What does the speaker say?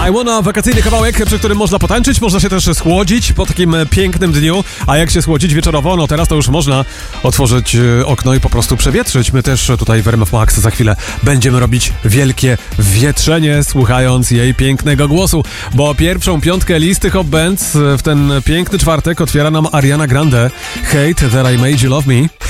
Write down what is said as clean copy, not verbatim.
I Wanna, wakacyjny kawałek, przy którym można potańczyć, można się też schłodzić po takim pięknym dniu, a jak się schłodzić wieczorowo, no teraz to już można otworzyć okno i po prostu przewietrzyć. My też tutaj w RMF Max za chwilę będziemy robić wielkie wietrzenie, słuchając jej pięknego głosu, bo pierwszą piątkę listy Hot Bands w ten piękny czwartek otwiera nam Ariana Grande, Hate That I Made You Love Me.